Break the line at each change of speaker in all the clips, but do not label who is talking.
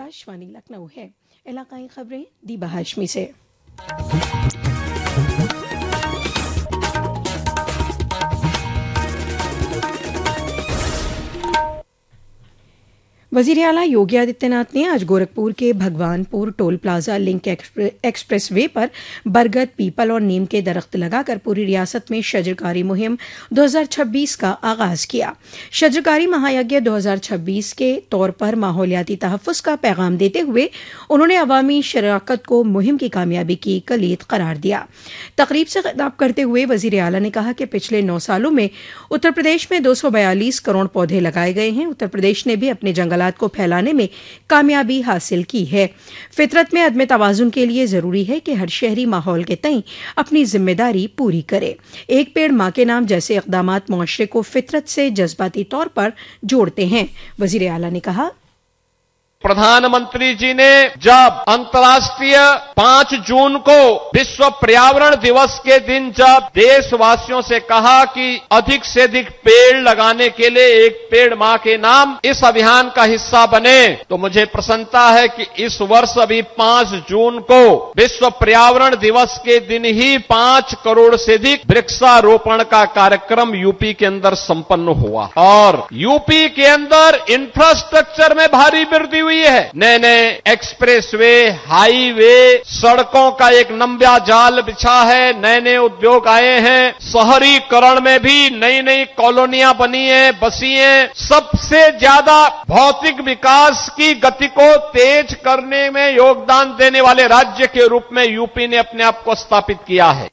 आकाशवाणी लखनऊ है। इलाकाई खबरें दीबा हाशमी से। वजीर आला योगी आदित्यनाथ ने आज गोरखपुर के Bhagwanpur toll plaza link express way पर बरगद, पीपल और नीम के दरख्त लगाकर पूरी रियासत में शजरकारी मुहिम 2026 का आगाज किया। शजरकारी महायज्ञ 2026 के तौर पर माहौलियाती तहफ़्फ़ुज़ का पैगाम देते हुए उन्होंने अवामी शराकत को मुहिम की कामयाबी की कलीद करार दिया। तकरीब से खिताब करते हुए वजीर आला ने कहा कि पिछले 9 सालों में उत्तर प्रदेश में 242 करोड़ पौधे लगाए गए हैं। उत्तर प्रदेश ने भी अपने जंगलात को फैलाने में कामयाबी हासिल की है। फितरत में अदम तवाज़ुन के लिए जरूरी है कि हर शहरी माहौल के तईं अपनी जिम्मेदारी पूरी करे। एक पेड़ माँ के नाम जैसे इक़दामात मुआशरे को फितरत से जज्बाती तौर पर जोड़ते हैं। वज़ीर आला ने कहा,
प्रधानमंत्री जी ने जब अंतर्राष्ट्रीय 5 जून को विश्व पर्यावरण दिवस के दिन जब देशवासियों से कहा कि अधिक से अधिक पेड़ लगाने के लिए एक पेड़ माँ के नाम इस अभियान का हिस्सा बने, तो मुझे प्रसन्नता है कि इस वर्ष अभी 5 जून को विश्व पर्यावरण दिवस के दिन ही 5 करोड़ से अधिक वृक्षारोपण का कार्यक्रम यूपी के अंदर संपन्न हुआ और यूपी के अंदर इंफ्रास्ट्रक्चर में भारी वृद्धि हुई है। नए नए एक्सप्रेसवे, हाईवे, सड़कों का एक लंबा जाल बिछा है, नए नए उद्योग आए हैं, शहरीकरण में भी नई नई कॉलोनियां बनी हैं, बसी हैं। सबसे ज्यादा भौतिक विकास की गति को तेज करने में योगदान देने वाले राज्य के रूप में यूपी ने अपने आप को स्थापित किया है।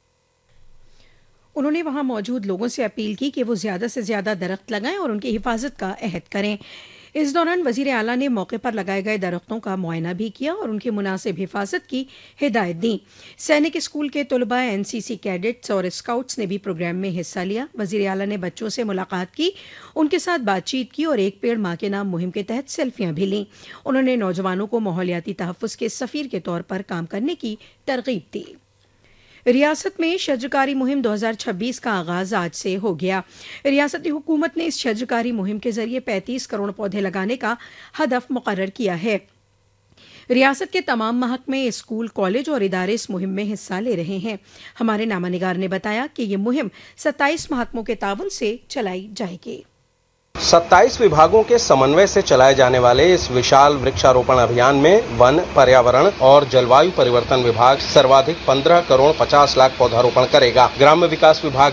उन्होंने वहां मौजूद लोगों से अपील की कि वो ज्यादा से ज्यादा दरख्त लगाएं और उनकी हिफाजत का अहद करें। इस दौरान वजीर आला ने मौके पर लगाए गए दरख्तों का मुआयना भी किया और उनकी मुनासिब हिफाजत की हिदायत दी। सैनिक स्कूल के तलबा, एनसीसी कैडेट्स और स्काउट्स ने भी प्रोग्राम में हिस्सा लिया। वजीर आला ने बच्चों से मुलाकात की, उनके साथ बातचीत की और एक पेड़ माँ के नाम मुहिम के तहत सेल्फियां भी लीं। उन्होंने नौजवानों को माहौलियाती तहफ़्फ़ुज़ के सफ़ीर के तौर पर काम करने की तरगीब दी। रियासत में शजरकारी मुहिम 2026 का आगाज आज से हो गया। रियासती हुकूमत ने इस शजरकारी मुहिम के जरिए 35 करोड़ पौधे लगाने का हदफ मुकर्रर किया है। रियासत के तमाम महकमे, स्कूल, कॉलेज और इदारे इस मुहिम में हिस्सा ले रहे हैं। हमारे नामानिगार ने बताया कि ये मुहिम 27 महकमों के ताउन से चलाई जाएगी।
27 विभागों के समन्वय से चलाए जाने वाले इस विशाल वृक्षारोपण अभियान में वन, पर्यावरण और जलवायु परिवर्तन विभाग सर्वाधिक 15 करोड़ 50 लाख पौधारोपण करेगा। ग्राम्य विकास विभाग